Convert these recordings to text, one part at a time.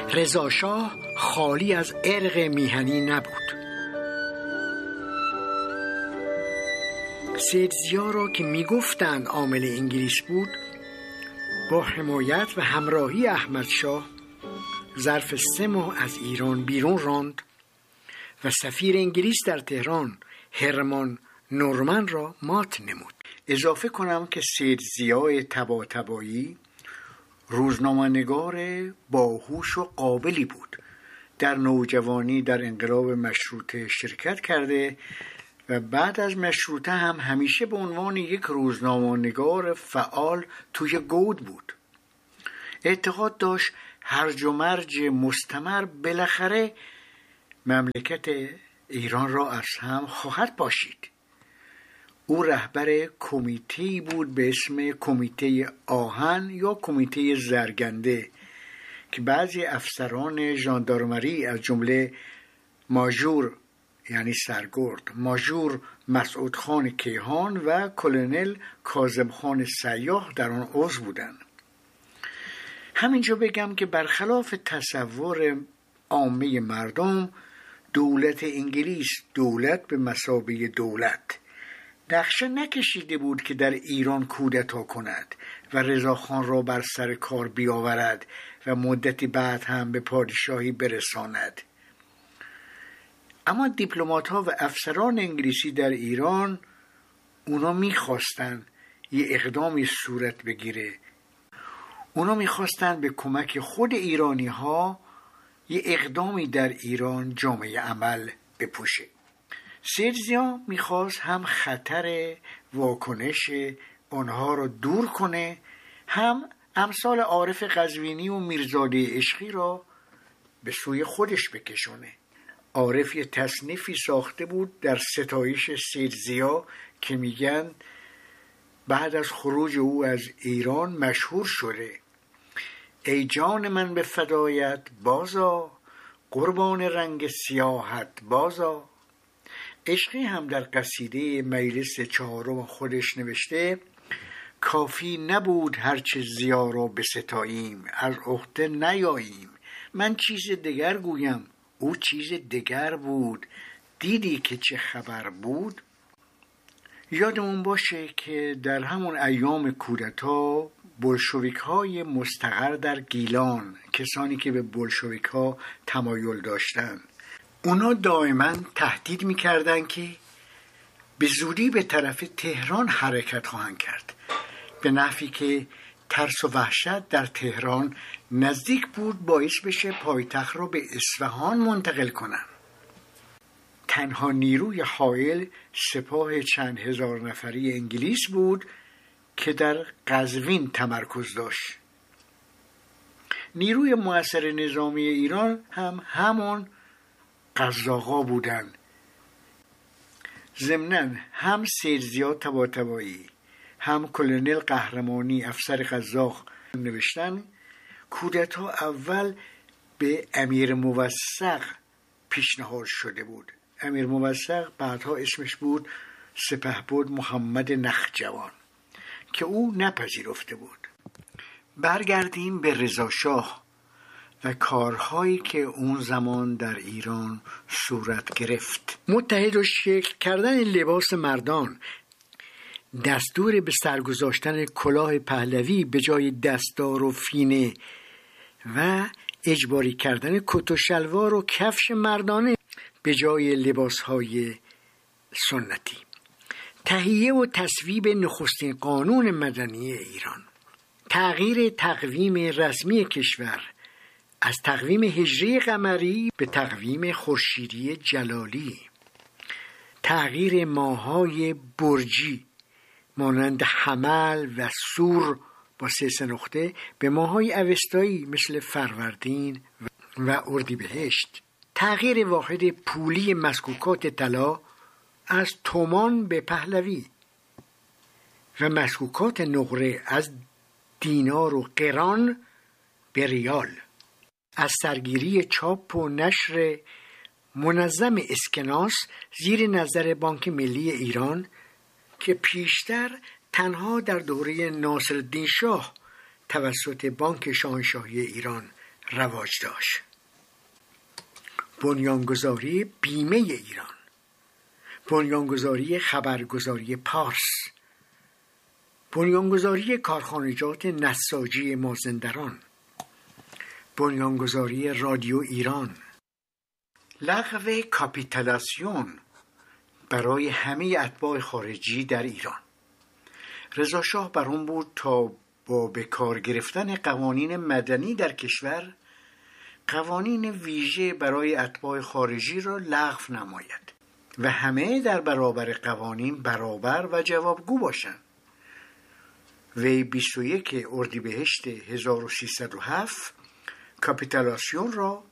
رضا شاه خالی از ارق میهنی نبود. سید ضیا را که میگفتند عامل انگلیس بود، با حمایت و همراهی احمد شاه ظرف 3 ماه از ایران بیرون راند و سفیر انگلیس در تهران هرمان نورمن را مات نمود. اضافه کنم که سید ضیا طباطبایی روزنامه‌نگار باهوش و قابلی بود. در نوجوانی در انقلاب مشروطه شرکت کرده و بعد از مشروطه هم همیشه به عنوان یک روزنامه‌نگار فعال توی گود بود. اعتقاد داشت هرج و مرج مستمر بالاخره مملکت ایران را از هم خواهد پاشید. او رهبر کمیته‌ای بود به اسم کمیته آهن یا کمیته زرگنده که بعضی افسران ژاندارمری از جمله ماژور یعنی سرگرد، ماژور مسعود خان کیهان و کلونل کاظم خان سیاح در آن عضو بودند. همینجا بگم که برخلاف تصور عامه مردم، دولت انگلیس دولت به مثابه دولت نقشه نکشیده بود که در ایران کودتا کند و رضاخان را بر سر کار بیاورد و مدتی بعد هم به پادشاهی برساند. اما دیپلمات‌ها و افسران انگلیسی در ایران اونا می‌خواستن یه اقدامی صورت بگیره. اونا می‌خواستن به کمک خود ایرانی‌ها یه اقدامی در ایران جامعه عمل بپوشه. سید ضیا می‌خواست هم خطر واکنش آنها را دور کنه، هم امثال عارف قزوینی و میرزاده عشقی را به سوی خودش بکشونه. عارف یه تصنیفی ساخته بود در ستایش سید ضیا که میگن بعد از خروج او از ایران مشهور شده: ای جان من به فدایت بازا، قربان رنگ سیاحت بازا. عشقی هم در قصیده مجلس 4 خودش نوشته: کافی نبود هرچه ضیا را بستاییم، از عهده نیاییم. من چیز دگر گویم، او چیز دگر بود، دیدی که چه خبر بود. یادمون باشه که در همون ایام کودتا بولشویک های مستقر در گیلان، کسانی که به بولشویک ها تمایل داشتن، اونا دائما تهدید میکردن که به زودی به طرف تهران حرکت خواهند کرد، به نحوی که ترس و وحشت در تهران نزدیک بود باعث بشه پایتخت را به اصفهان منتقل کنن. تنها نیروی حائل سپاه چند هزار نفری انگلیس بود که در قزوین تمرکز داشت. نیروی مؤثر نظامی ایران هم همون قزاق‌ها بودند. ضمناً هم سید ضیا طباطبایی هم کلونل قهرمانی افسر قزاق نوشتن کودتا اول به امیر موثق پیشنهاد شده بود. امیر موثق بعدها اسمش بود سپهبد محمد نخجوان که او نپذیرفته بود. برگردیم به رضا شاه و کارهایی که اون زمان در ایران صورت گرفت. متحد و شکل کردن لباس مردان، دستور به سرگذاشتن کلاه پهلوی به جای دستار و فینه و اجباری کردن کت و شلوار و کفش مردانه به جای لباسهای سنتی، تهیه و تصویب نخستین قانون مدنی ایران، تغییر تقویم رسمی کشور از تقویم هجری قمری به تقویم خورشیدی جلالی، تغییر ماه‌های برجی مانند حمل و سور با 3 نقطه به ماه‌های اوستایی مثل فروردین و اردیبهشت، تغییر واحد پولی مسکوکات طلا از تومان به پهلوی و مسکوکات نقره از دینار و قران به ریال، از سرگیری چاپ و نشر منظم اسکناس زیر نظر بانک ملی ایران که پیشتر تنها در دوره ناصرالدین شاه توسط بانک شاهنشاهی ایران رواج داشت. بنیانگذاری بیمه ایران، بنیانگذاری خبرگزاری پارس، بنیانگذاری کارخانجات نساجی مازندران، بنیانگذاری رادیو ایران، لغو کاپیتولاسیون برای همه اتباع خارجی در ایران. رضا شاه بر آن بود تا با به کار گرفتن قوانین مدنی در کشور قوانین ویژه برای اتباع خارجی را لغو نماید و همه در برابر قوانین برابر و جوابگو باشند. وی 21 اردیبهشت 1307 کاپیتولاسیون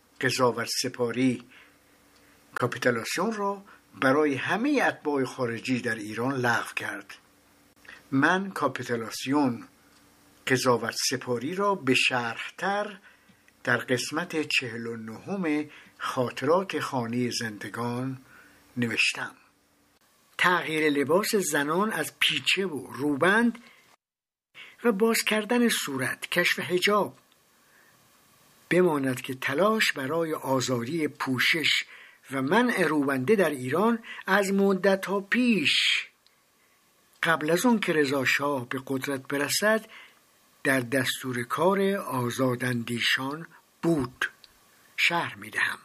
را برای همه اتباع خارجی در ایران لغو کرد. من کاپیتولاسیون قضاوت سپاری را به شرح‌تر در قسمت 49 خاطرات خانه زندگان نوشتم. تغییر لباس زنان از پیچه و روبند و باز کردن صورت، کشف حجاب، بماند که تلاش برای آزادی پوشش و منع روبنده در ایران از مدت‌ها پیش قبل از اون که رضا شاه به قدرت برسد در دستور کار آزاداندیشان بود. شرح میدهم.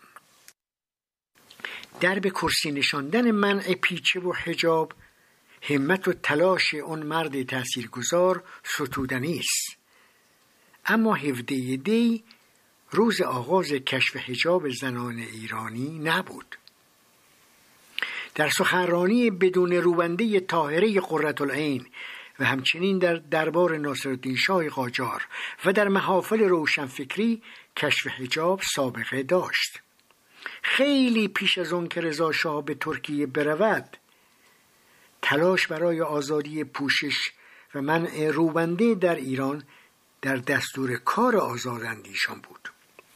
در به کرسی نشاندن منع پیچه و حجاب همت و تلاش اون مرد تاثیرگذار ستودنی است. اما 17 دی روز آغاز کشف حجاب زنان ایرانی نبود. در سخنرانی بدون روبنده طاهره قرةالعین و همچنین در دربار ناصرالدین شاه قاجار و در محافل روشنفکری کشف حجاب سابقه داشت. خیلی پیش از اون که رضا شاه به ترکیه برود تلاش برای آزادی پوشش و منع روبنده در ایران در دستور کار آزاداندیشان بود.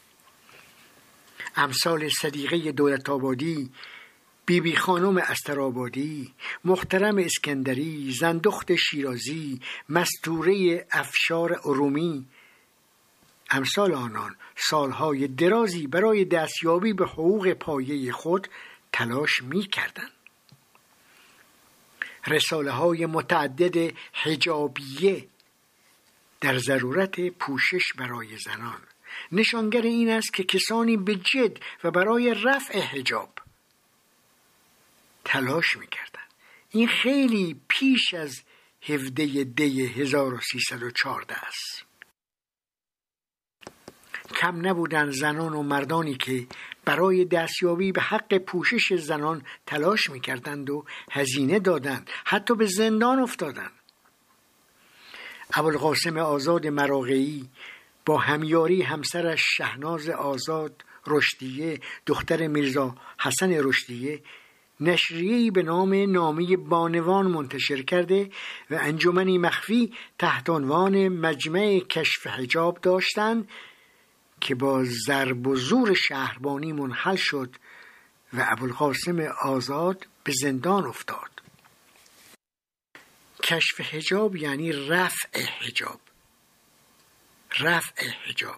امثال صدیقه دولت‌آبادی، بیبی خانم استرآبادی، محترم اسکندری، زندخت شیرازی، مستوره افشار ارومی، امثال آنان سالهای درازی برای دستیابی به حقوق پایه خود تلاش می کردند. رساله های متعدد حجابیه در ضرورت پوشش برای زنان نشانگر این است که کسانی به جد و برای رفع حجاب تلاش می‌کردند. این خیلی پیش از 17 دی 1314 است. کم نبودند زنان و مردانی که برای دستیابی به حق پوشش زنان تلاش می‌کردند و هزینه دادند، حتی به زندان افتادند. ابوالقاسم آزاد مراغه‌ای با همیاری همسرش شهناز آزاد رشدیه دختر میرزا حسن رشدیه نشریه‌ای به نام نامه بانوان منتشر کرده و انجمنی مخفی تحت عنوان مجمع کشف حجاب داشتند که با ضرب و زور شهربانی منحل شد و ابوالقاسم آزاد به زندان افتاد. کشف حجاب یعنی رفع حجاب. رفع حجاب.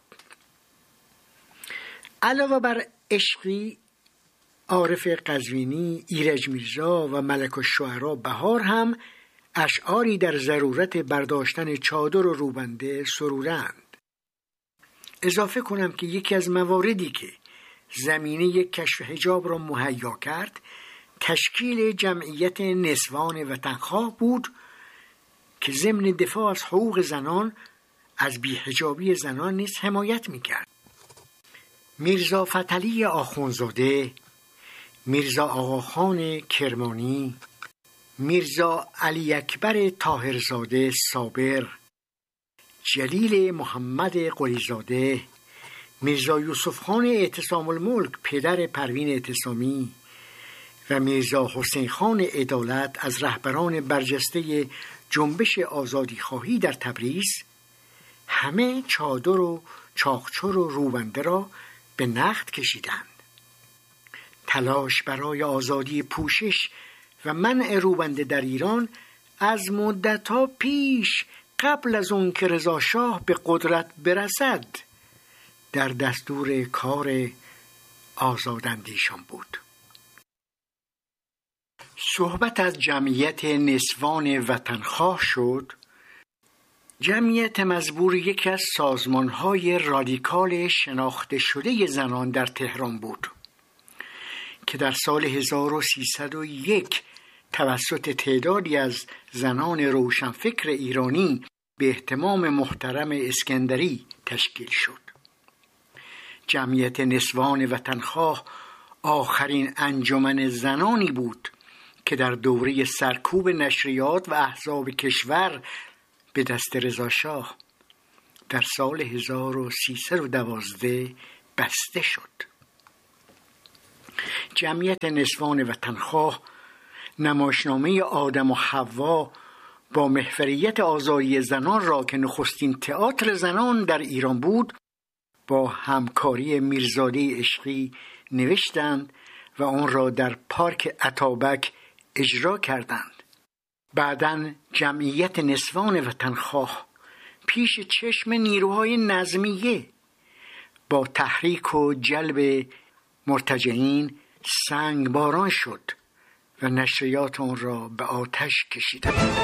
علاوه بر عشقی، عارف قزوینی، ایرج میرزا و ملک الشعرا بهار هم اشعاری در ضرورت برداشتن چادر و روبنده سرودند. اضافه کنم که یکی از مواردی که زمینه کشف حجاب را مهیا کرد تشکیل جمعیت نسوان وطنخواه بود که ضمن دفاع از حقوق زنان از بی‌حجابی زنان نیز حمایت می‌کرد. میرزا فتحعلی آخوندزاده، میرزا آقاخان کرمانی، میرزا علی اکبر طاهرزاده صابر، جلیل محمد قلیزاده، میرزا یوسف خان اعتصام الملک پدر پروین اعتصامی و میرزا حسین خان عدالت از رهبران برجسته جنبش آزادی خواهی در تبریز همه چادر و چاقچور و روبنده را به نقد کشیدند. تلاش برای آزادی پوشش و منع روبنده در ایران از مدت‌ها پیش قبل از اون که رضا شاه به قدرت برسد در دستور کار آزاداندیشان بود. صحبت از جمعیت نسوان وطنخواه شد. جمعیت مزبور یکی از سازمان‌های رادیکال شناخته شده زنان در تهران بود که در سال 1301 توسط تعدادی از زنان روشنفکر ایرانی به اهتمام محترم اسکندری تشکیل شد. جمعیت نسوان وطنخواه آخرین انجمن زنانی بود که در دوره سرکوب نشریات و احزاب کشور به دست رضاشاه در سال 1312 بسته شد. جمعیت نسوان وطنخواه نمایشنامه آدم و حوا با محوریت آزادی زنان را که نخستین تئاتر زنان در ایران بود با همکاری میرزاده عشقی نوشتند و آن را در پارک اتابک اجرا کردند. بعداً جمعیت نسوان وطنخواه پیش چشم نیروهای نظمیه با تحریک و جلب مرتجعین سنگباران شد و نشریات آن را به آتش کشیدند.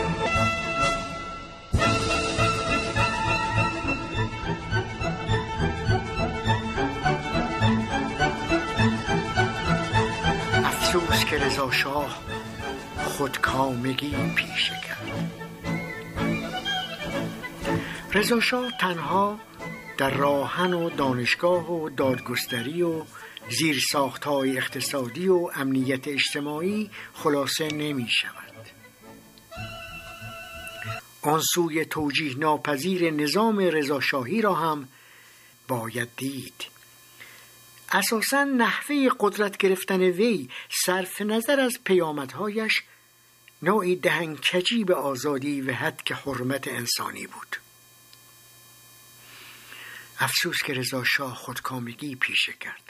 افسوس که رضاشاه خودکامگی پیشه کرد. رضاشاه تنها در راهن و دانشگاه و دادگستری و زیرساخت‌های اقتصادی و امنیت اجتماعی خلاصه نمی شود. آن سوی توجیه ناپذیر نظام رضاشاهی را هم باید دید. اساساً نحوه قدرت گرفتن وی صرف نظر از پیامدهایش نوعی دهنکجی به آزادی و حد حرمت انسانی بود. افسوس که رضاشاه خودکامگی پیشه کرد.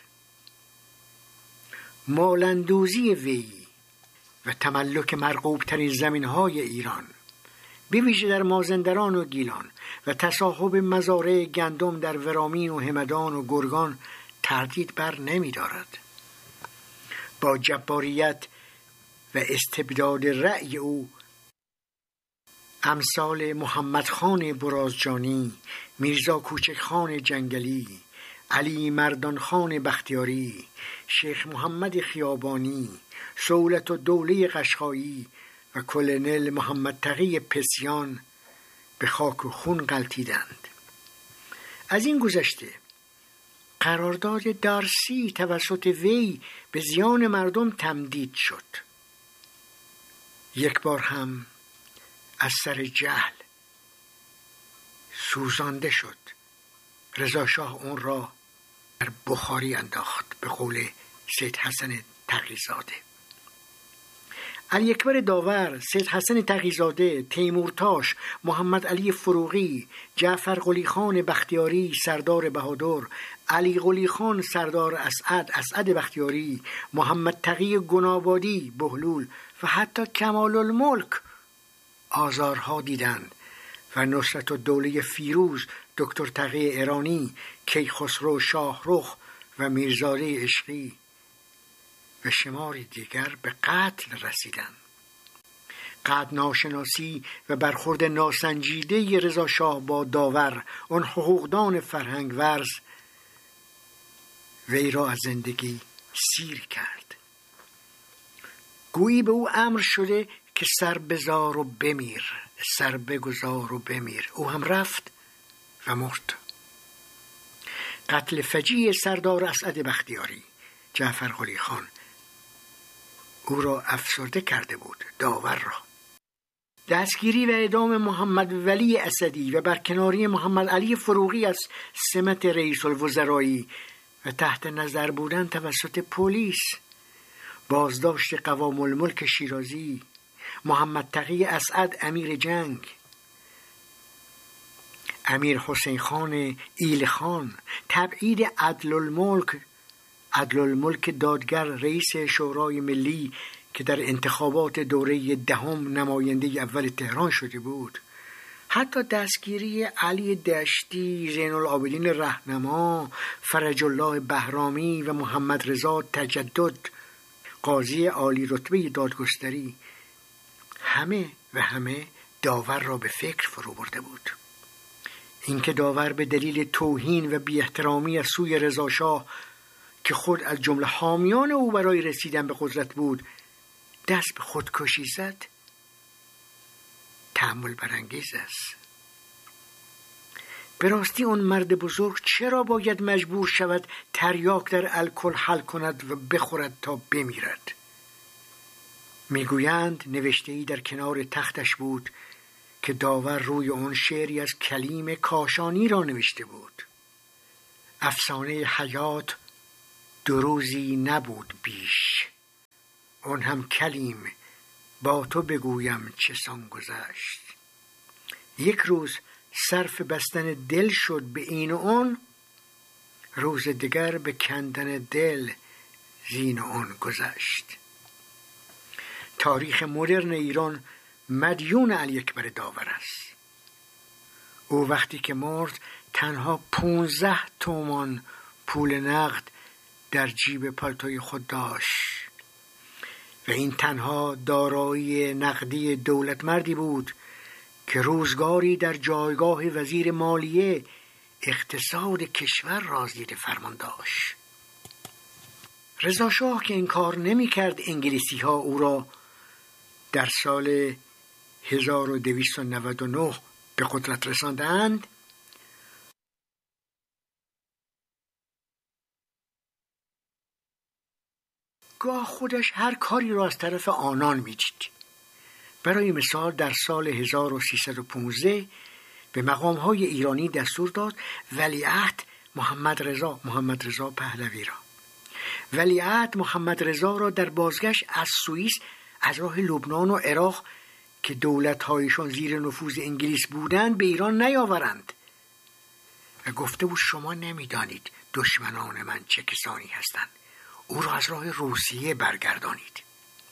مالندوزی وی و تملک مرغوب ترین زمینهای ایران به ویژه در مازندران و گیلان و تصاحب مزارع گندم در ورامین و همدان و گرگان تردید بر نمی دارد. با جباریت و استبداد رأی او امثال محمد خان برازجانی، میرزا کوچک خان جنگلی، علی مردان خان بختیاری، شیخ محمد خیابانی، سولت و دوله قشقایی و کلنل محمد تقی پسیان به خاک و خون غلتیدند. از این گذشته قرارداد دارسی توسط وی به زیان مردم تمدید شد. یک بار هم از سر جهل سوزانده شد. رضاشاه اون را در بخاری انداخت به قول سید حسن تقی‌زاده. علی اکبر داور، سید حسن تقی‌زاده، تیمورتاش، محمد علی فروغی، جعفر قلی خان بختیاری سردار بهادر، علی قلی خان سردار اسعد بختیاری، محمد تقی گنابادی بهلول و حتی کمال الملک آزارها دیدند و نصرت الدوله فیروز، دکتر تقی ایرانی، کیخسرو شاهرخ و میرزاده عشقی و شماری دیگر به قتل رسیدند. قدر ناشناسی و برخورد ناسنجیده رضاشاه با داور، آن حقوقدان فرهنگ ورز، وی را از زندگی سیر کرد. گویی به او امر شده که سر بزار و بمیر، سر بگذار و بمیر. او هم رفت و مرد. قتل فجیع سردار اسعد بختیاری، جعفر قلی خان، او را افسرده کرده بود، داور را. دستگیری و اعدام محمد ولی اسدی و برکناری محمد علی فروغی از سمت رئیس الوزرایی و تحت نظر بودن توسط پلیس، بازداشت قوام الملک شیرازی، محمد تقی اسعد امیر جنگ، امیر حسین خان ایل خان، تبعید عدل الملک دادگر رئیس شورای ملی که در انتخابات دوره دهم نماینده اول تهران شده بود، حتی دستگیری علی دشتی، زین العابدین رهنما، فرج الله بهرامی و محمد رضا تجدد، قاضی عالی رتبه دادگستری، همه داور را به فکر فرو برده بود. اینکه داور به دلیل توهین و بی احترامی از سوی رضاشاه که خود از جمله حامیان او برای رسیدن به قدرت بود دست به خودکشی زد، تأمل برانگیز است. به راستی اون مرد بزرگ چرا باید مجبور شود تریاک در الکل حل کند و بخورد تا بمیرد؟ میگویند نوشته‌ای در کنار تختش بود که داور روی آن شعری از کلیم کاشانی را نوشته بود: افسانه حیات دو روزی نبود بیش، آن هم کلیم با تو بگویم چه سان گذشت. یک روز صرف بستن دل شد به این و آن، روز دیگر به کندن دل زین و آن گذشت. تاریخ مدرن ایران مدیون علی اکبر داور است. او وقتی که مرد تنها 15 تومان پول نقد در جیب پالتوی خود داشت و این تنها دارایی نقدی دولت مردی بود که روزگاری در جایگاه وزیر مالیه اقتصاد کشور را زیر فرمان داشت. رضا شاه که این کار نمی کرد، انگلیسی ها او را در سال 1299 به قدرت رساندند. گاه خودش هر کاری را از طرف آنان می‌دید. برای مثال در سال 1315 به مقام‌های ایرانی دستور داد ولیعهد محمد رضا پهلوی را ولیعهد محمد رضا را در بازگشت از سوئیس از راه لبنان و عراق که دولت‌هایشان زیر نفوذ انگلیس بودند به ایران نیاورند و گفته بود شما نمی‌دانید دشمنان من چه کسانی هستند، او را از راه روسیه برگردانید.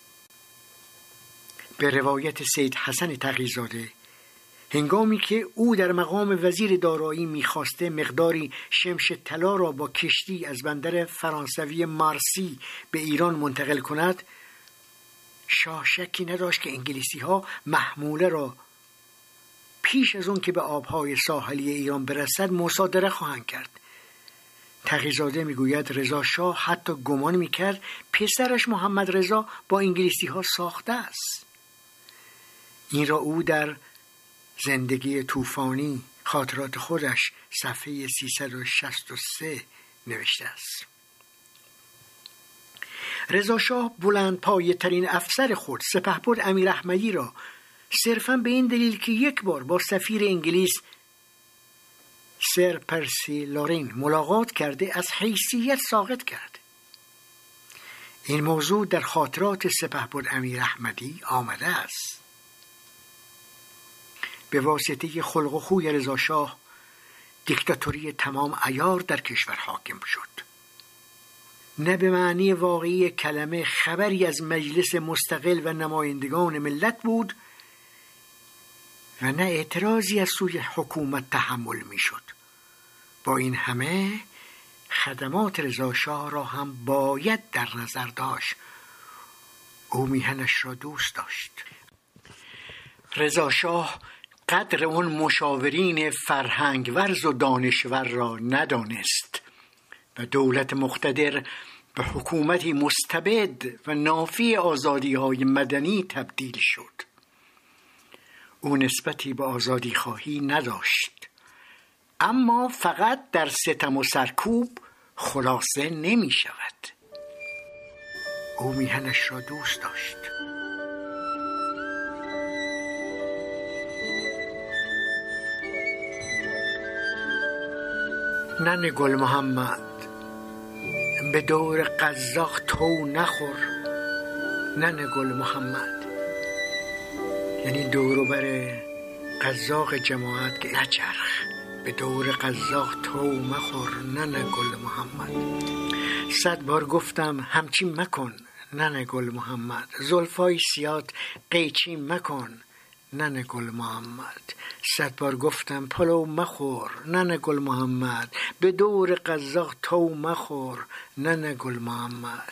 به روایت سید حسن تقی‌زاده، هنگامی که او در مقام وزیر دارایی می‌خواسته مقداری شمش طلا را با کشتی از بندر فرانسوی مارسی به ایران منتقل کند، شاه شکی نداشت که انگلیسی‌ها محموله را پیش از اون که به آبهای ساحلی ایران برسد مصادره خواهند کرد. تقی‌زاده میگوید رضا شاه حتی گمان میکرد پسرش محمد رضا با انگلیسی‌ها ساخته است. این را او در زندگی طوفانی خاطرات خودش صفحه 363 نوشته است. رضا شاه بلند پایه ترین افسر خود سپهبد امیر احمدی را صرفاً به این دلیل که یک بار با سفیر انگلیس سر پرسی لورین ملاقات کرده از حیثیت ساقط کرد. این موضوع در خاطرات سپهبد امیر احمدی آمده است. به واسطه خلق و خوی رضا شاه دیکتاتوری تمام عیار در کشور حاکم شد. نه به معنی واقعی کلمه خبری از مجلس مستقل و نمایندگان ملت بود و نه اعتراضی از سوی حکومت تحمل می شد. با این همه خدمات رضا شاه را هم باید در نظر داشت. او میهنش را دوست داشت. رضا شاه قدر اون مشاورین فرهنگ ورز و دانشور را ندانست و دولت مقتدر به حکومتی مستبد و نافی آزادی‌های مدنی تبدیل شد. او نسبتی به آزادی خواهی نداشت، اما فقط در ستم و سرکوب خلاصه نمی شود. او میهنش را دوست داشت. ننه گل محمد به دور قزاق تو نخور. ننه گل محمد یعنی دوروبر قزاق جماعت که نچرخ. به دور قزاق تو مخور ننه گل محمد. 100 بار گفتم همچین مکن ننه گل محمد. زلفای سیاد قیچی مکن ننه گل محمد. 100 بار گفتم پلو مخور، ننه گل محمد. به دور قزاق تو مخور، ننه گل محمد.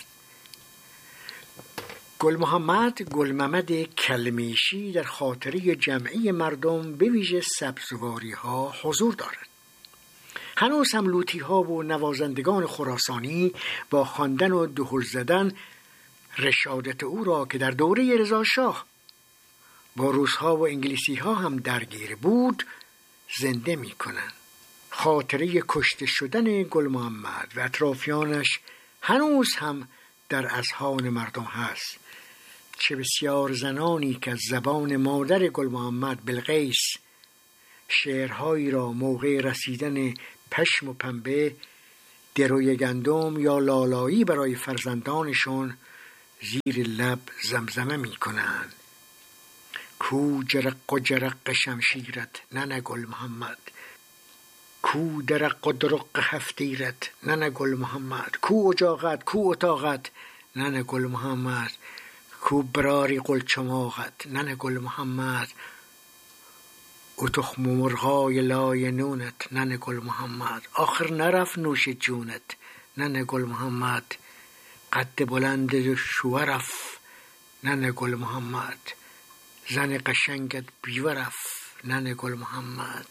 گل محمد گل ممد کلمیشی در خاطره جمعی مردم به ویژه سبزواری ها حضور دارد. هنوز هم لوطی ها و نوازندگان خراسانی با خواندن و دهل زدن رشادت او را که در دوره رضا شاه با روس‌ها و انگلیسی‌ها هم درگیر بود زنده می‌کنند. خاطره کشته شدن گل محمد و اطرافیانش هنوز هم در اذهان مردم هست. چه بسیار زنانی که از زبان مادر گل محمد بلقیس شعرهایی را موقع رسیدن پشم و پنبه، دروی گندم یا لالایی برای فرزندانشون زیر لب زمزمه می‌کنند. کو جرق و جرق شمشیرت ننه گل محمد، کو درق و درق هفتیرت ننه گل محمد، کو اجاقت کو اتاقت ننه گل محمد، کو براری گل چماقت ننه گل محمد، او تخم مرغای لای نونت ننه گل محمد، آخر نرفت نوش جونت ننه گل محمد، قد بلند شورف ننه گل محمد، زن قشنگت بیورف ننه گل محمد،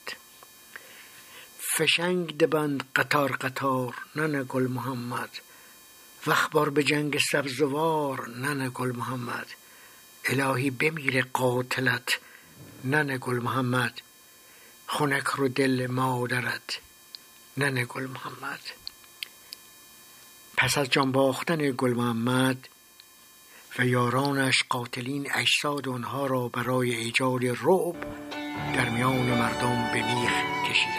فشنگ دبند قطار قطار ننه گل محمد، وخبار به جنگ سبزوار ننه گل محمد، الهی بمیره قاتلت ننه گل محمد، خنک رو دل مادرت ننه گل محمد. پس از جان باختن گل محمد و یارانش قاتلین اجساد آنها را برای ایجاد رعب در میان مردم به میخ کشیدند.